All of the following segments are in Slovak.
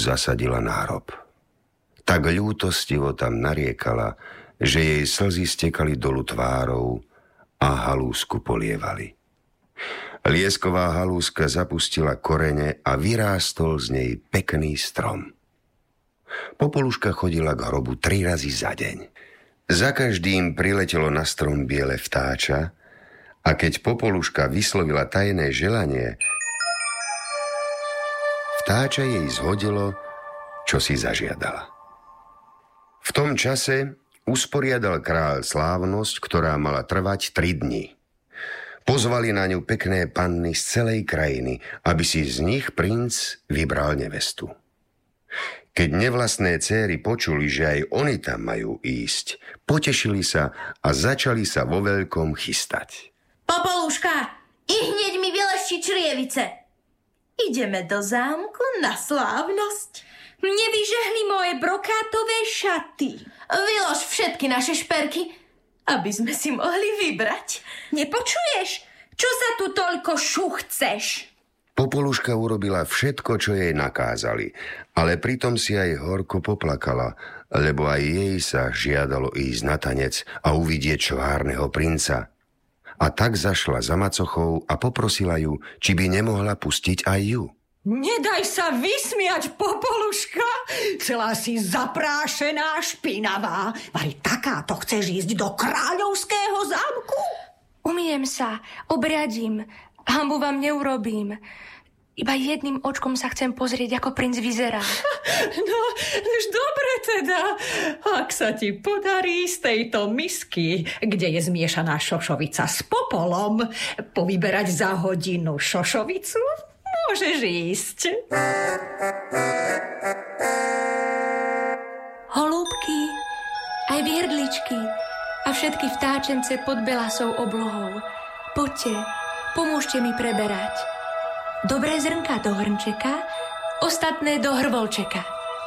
zasadila nárob. Tak ľútostivo tam nariekala, že jej slzy stekali dolu tvárou a halúsku polievali. Liesková halúska zapustila korene a vyrástol z nej pekný strom. Popoluška chodila k hrobu 3 razy za deň. Za každým priletelo na strom biele vtáča a keď Popoluška vyslovila tajné želanie, vtáča jej zhodilo, čo si zažiadala. V tom čase usporiadal kráľ slávnosť, ktorá mala trvať 3 dni. Pozvali na ňu pekné panny z celej krajiny, aby si z nich princ vybral nevestu. Keď nevlastné céry počuli, že aj oni tam majú ísť, potešili sa a začali sa vo veľkom chystať. Popoluška, i hneď mi vylešti črievice. Ideme do zámku na slávnosť. Mne vyžehli moje brokátové šaty. Vylož všetky naše šperky, aby sme si mohli vybrať. Nepočuješ? Čo sa tu toľko šuchceš? Popoluška urobila všetko, čo jej nakázali, ale pritom si aj horko poplakala, lebo aj jej sa žiadalo ísť na tanec a uvidieť čvárneho princa. A tak zašla za macochou a poprosila ju, či by nemohla pustiť aj ju. Nedaj sa vysmiať, Popoluška. Celá si zaprášená, špinavá. Vari takáto chceš ísť do kráľovského zámku? Umiem sa, obriadím. Hanbu vám neurobím. Iba jedným očkom sa chcem pozrieť, ako princ vyzerá. No, už dobre teda. Ak sa ti podarí z tejto misky, kde je zmiešaná šošovica s popolom, povyberať za hodinu šošovicu, môžeš ísť. Holúbky, aj vierdličky a všetky vtáčence pod belasou oblohou. Poďte, pomôžte mi preberať. Dobré zrnka do hrnčeka, ostatné do hrvolčeka.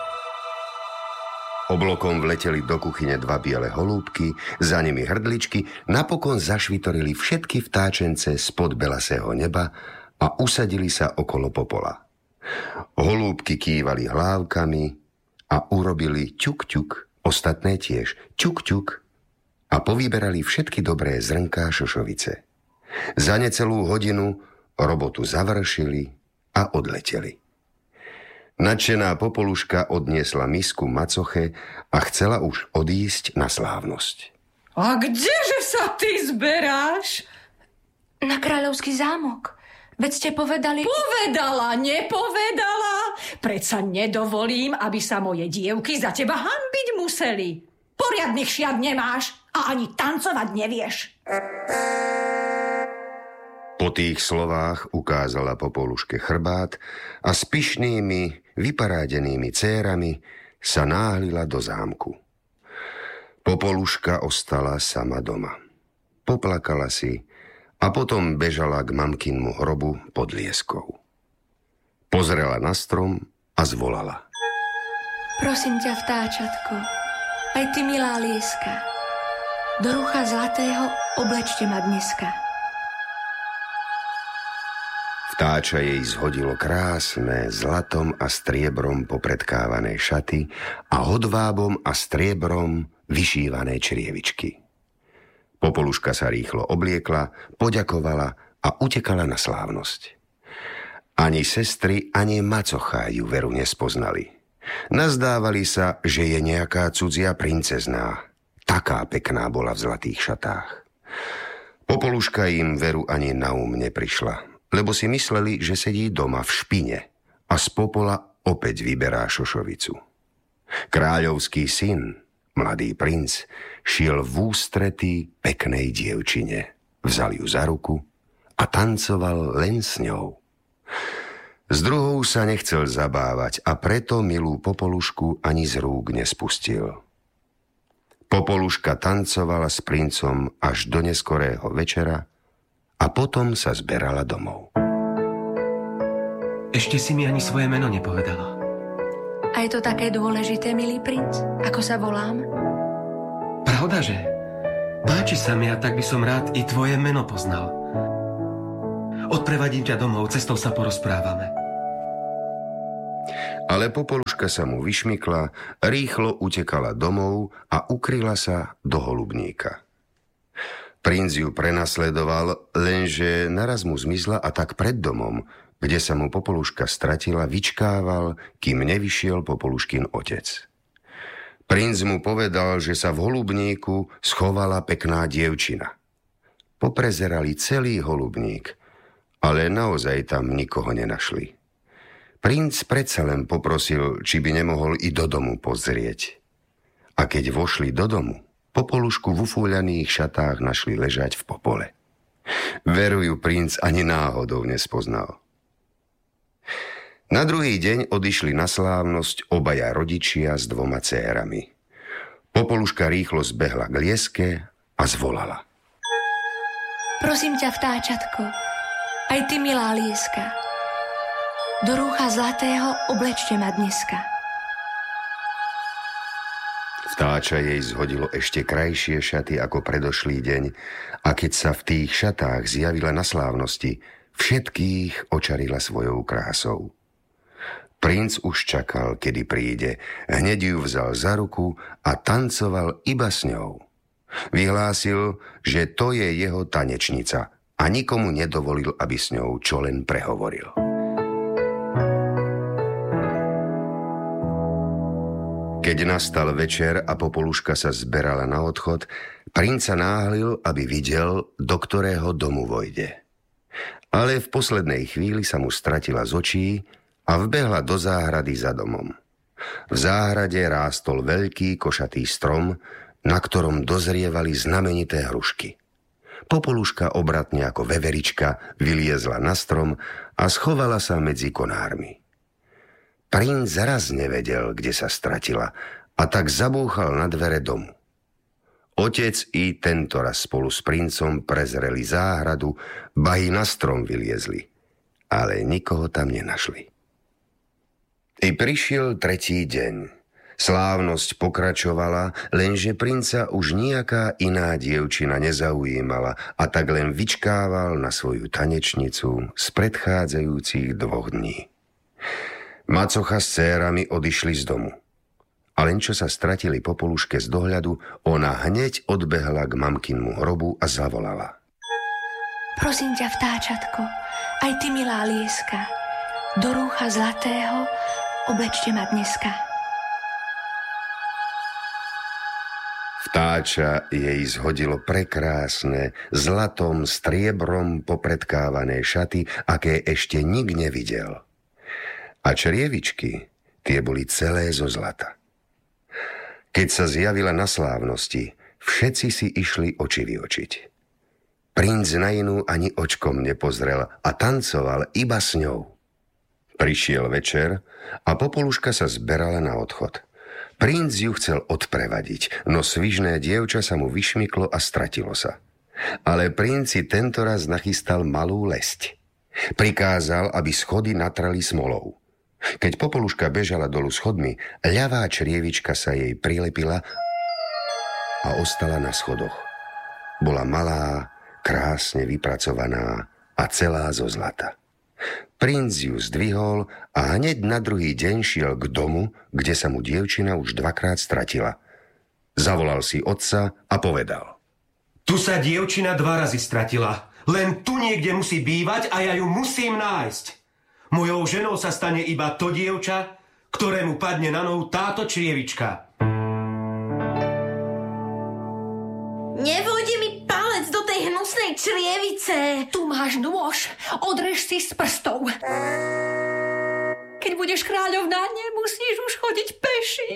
Oblokom vleteli do kuchyne 2 biele holúbky, za nimi hrdličky, napokon zašvitorili všetky vtáčence spod belasého neba a usadili sa okolo popola. Holúbky kývali hlávkami a urobili ťuk, ťuk, ostatné tiež ťuk, ťuk a povyberali všetky dobré zrnká šošovice. Za necelú hodinu robotu završili a odleteli. Nadšená Popoluška odniesla misku macoche a chcela už odísť na slávnosť. A kdeže sa ty zberáš? Na kráľovský zámok. Veď ste povedali... Povedala, nepovedala. Predsa nedovolím, aby sa moje dievky za teba hanbiť museli. Poriadnych šiat nemáš a ani tancovať nevieš. Po tých slovách ukázala Popoluške chrbát a s pyšnými, vyparádenými cérami sa náhlila do zámku. Popoluška ostala sama doma. Poplakala si a potom bežala k mamkinmu hrobu pod lieskou. Pozrela na strom a zvolala. Prosím ťa, vtáčatko, aj ty, milá lieska, do rucha zlatého oblečte ma dneska. Vtáča jej zhodilo krásne zlatom a striebrom popredkávané šaty a hodvábom a striebrom vyšívané črievičky. Popoluška sa rýchlo obliekla, poďakovala a utekala na slávnosť. Ani sestry, ani macocha ju veru nespoznali. Nazdávali sa, že je nejaká cudzia princezná. Taká pekná bola v zlatých šatách. Popoluška im veru ani na neprišla, lebo si mysleli, že sedí doma v špine a z popola opäť vyberá šošovicu. Kráľovský syn, mladý princ, šiel v ústretí peknej dievčine. Vzal ju za ruku a tancoval len s ňou. S druhou sa nechcel zabávať a preto milú Popolušku ani z rúk nespustil. Popoluška tancovala s princom až do neskorého večera a potom sa zberala domov. Ešte si mi ani svoje meno nepovedala. A je to také dôležité, milý princ? Ako sa volám? Pravdaže? Páči sa mi a tak by som rád i tvoje meno poznal. Odprevadím ťa domov, cestou sa porozprávame. Ale Popoluška sa mu vyšmykla, rýchlo utekala domov a ukryla sa do holubníka. Princ ju prenasledoval, lenže naraz mu zmizla a tak pred domom, kde sa mu Popoluška stratila, vyčkával, kým nevyšiel Popoluškin otec. Princ mu povedal, že sa v holubníku schovala pekná dievčina. Poprezerali celý holubník, ale naozaj tam nikoho nenašli. Princ predsa len poprosil, či by nemohol i do domu pozrieť. A keď vošli do domu, Popolušku v ufúľaných šatách našli ležať v popole. Verujú, princ ani náhodou nespoznal. Na druhý deň odišli na slávnosť obaja rodičia s 2 dcérami. Popoluška rýchlo zbehla k lieske a zvolala. Prosím ťa, vtáčatko, aj ty, milá lieska, do rúcha zlatého oblečte ma dneska. Vtáča jej zhodilo ešte krajšie šaty ako predošlý deň a keď sa v tých šatách zjavila na slávnosti, všetkých očarila svojou krásou. Princ už čakal, kedy príde, hneď ju vzal za ruku a tancoval iba s ňou. Vyhlásil, že to je jeho tanečnica a nikomu nedovolil, aby s ňou čo len prehovoril. Keď nastal večer a Popoluška sa zberala na odchod, princ sa náhlil, aby videl, do ktorého domu vojde. Ale v poslednej chvíli sa mu stratila z očí a vbehla do záhrady za domom. V záhrade rástol veľký košatý strom, na ktorom dozrievali znamenité hrušky. Popoluška obratne ako veverička vyliezla na strom a schovala sa medzi konármi. Princ raz nevedel, kde sa stratila, a tak zabúchal na dvere domu. Otec i tento raz spolu s princom prezreli záhradu, ba i na strom vyliezli, ale nikoho tam nenašli. I prišiel 3. deň. Slávnosť pokračovala, lenže princa už nejaká iná dievčina nezaujímala a tak len vyčkával na svoju tanečnicu z predchádzajúcich 2 dní. Macocha s dcérami odišli z domu. A len čo sa stratili Popoluške z dohľadu, ona hneď odbehla k mamkinmu hrobu a zavolala. Prosím ťa, vtáčatko, aj ty, milá lieska, do rúcha zlatého oblečte ma dneska. Vtáča jej zhodilo prekrásne, zlatom, striebrom popredkávané šaty, aké ešte nik nevidel. A črievičky, tie boli celé zo zlata. Keď sa zjavila na slávnosti, všetci si išli oči vyočiť. Princ na inú ani očkom nepozrel a tancoval iba s ňou. Prišiel večer a Popoluška sa zberala na odchod. Princ ju chcel odprevadiť, no svižné dievča sa mu vyšmyklo a stratilo sa. Ale princ si tento raz nachystal malú lesť. Prikázal, aby schody natrali smolou. Keď Popoluška bežala dolu schodmi, ľavá črievička sa jej prilepila a ostala na schodoch. Bola malá, krásne vypracovaná a celá zo zlata. Princ ju zdvihol a hneď na druhý deň šiel k domu, kde sa mu dievčina už 2-krát stratila. Zavolal si otca a povedal. Tu sa dievčina 2 razy stratila. Len tu niekde musí bývať a ja ju musím nájsť. Mojou ženou sa stane iba to dievča, ktorému padne na nohu táto črievička. Nevojde mi palec do tej hnusnej črievice. Tu máš nôž, odrež si z prstov. Keď budeš kráľovná, nemusíš už chodiť peši.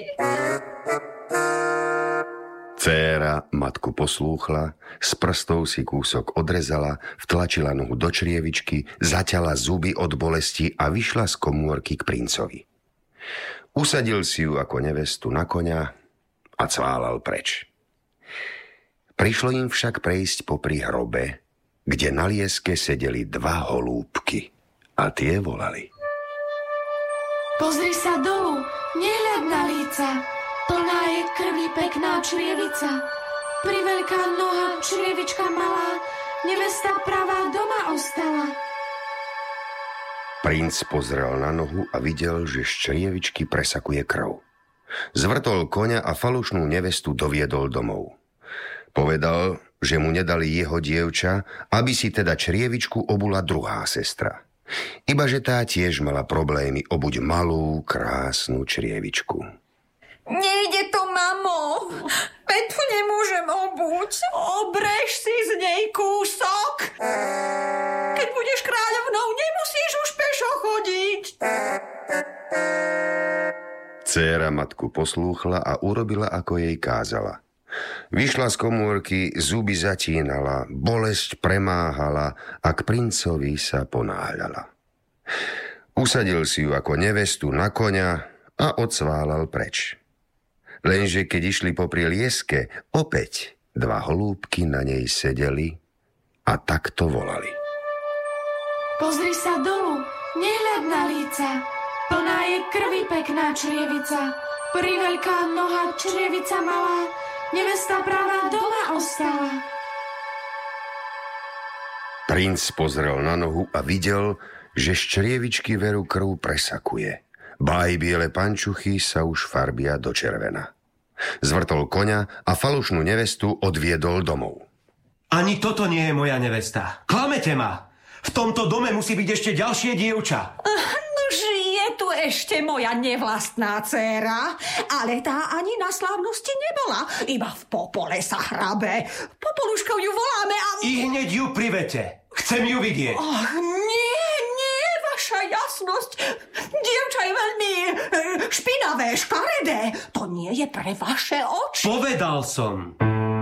Dcéra matku poslúchla, z prstov si kúsok odrezala, vtlačila nohu do črievičky, zaťala zuby od bolesti a vyšla z komórky k princovi. Usadil si ju ako nevestu na koňa a cválal preč. Prišlo im však prejsť popri hrobe, kde na lieske sedeli 2 holúbky a tie volali. Pozri sa dolu, nehľad na líca. Plná je krvi pekná črievica, priveľká noha, črievička malá, nevesta pravá doma ostala. Princ pozrel na nohu a videl, že z črievičky presakuje krv. Zvrtol koňa a falošnú nevestu doviedol domov. Povedal, že mu nedali jeho dievča, aby si teda črievičku obula druhá sestra. Ibaže tá tiež mala problémy obuť malú, krásnu črievičku. Nejde to, mamo. Veď tu nemôžem obuť. Obrež si z nej kúsok. Keď budeš kráľovnou, nemusíš už pešo chodiť. Dcéra matku poslúchla a urobila, ako jej kázala. Vyšla z komórky, zuby zatínala, bolesť premáhala a k princovi sa ponáhľala. Usadil si ju ako nevestu na koňa a odsválal preč. Lenže keď išli popri lieske, opäť 2 holúbky na nej sedeli a takto volali. Pozri sa dolu, nehľad na líca, plná je krvi pekná črievica, priveľká noha črievica malá, nevesta pravá doma ostala. Princ pozrel na nohu a videl, že z črievičky veru krv presakuje. Ba aj biele pančuchy sa už farbia do červena. Zvrtol koňa a falošnú nevestu odviedol domov. Ani toto nie je moja nevesta. Klamete ma. V tomto dome musí byť ešte ďalšie dievča. Nože je tu ešte moja nevlastná dcéra, ale tá ani na slávnosti nebola. Iba v popole sa hrabe. Popoluškou ju voláme a... I hneď ju privete. Chcem ju vidieť. Nie, vaša jasnosť. Dievča je veľmi špinavé, škaredé. To nie je pre vaše oči. Povedal som.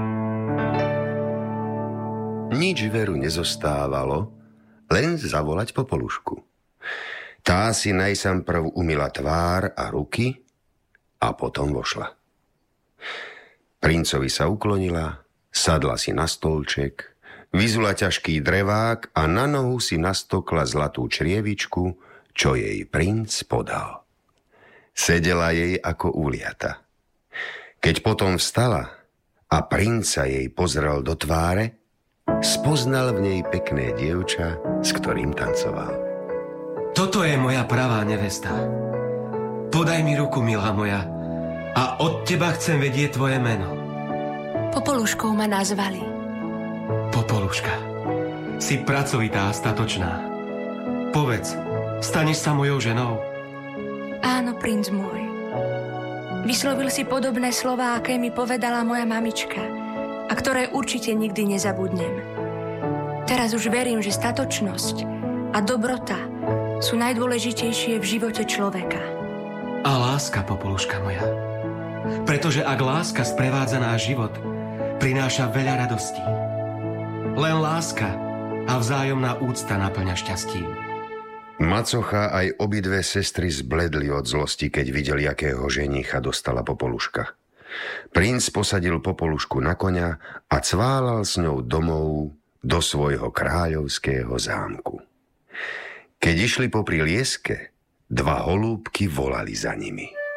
Nič veru nezostávalo, len zavolať popolušku. Tá si najsam prv umyla tvár a ruky a potom vošla. Princovi sa uklonila, sadla si na stolček, vyzula ťažký drevák a na nohu si nastokla zlatú črievičku, čo jej princ podal. Sedela jej ako uliata. Keď potom vstala a princa jej pozrel do tváre, spoznal v nej pekné dievča, s ktorým tancoval. Toto je moja pravá nevesta. Podaj mi ruku, milá moja, a od teba chcem vedieť tvoje meno. Popoluškou ma nazvali. Popoluška, si pracovitá a statočná. Povedz, staneš sa mojou ženou? Áno, princ môj. Vyslovil si podobné slová, aké mi povedala moja mamička a ktoré určite nikdy nezabudnem. Teraz už verím, že statočnosť a dobrota sú najdôležitejšie v živote človeka. A láska, popoluška moja. Pretože ak láska sprevádza náš život, prináša veľa radostí. Len láska a vzájomná úcta naplňa šťastím. Macocha aj obidve sestry zbledli od zlosti, keď videli, akého ženícha dostala popoluška. Princ posadil popolušku na koňa a cválal s ňou domov do svojho kráľovského zámku. Keď išli popri lieske, 2 holúbky volali za nimi.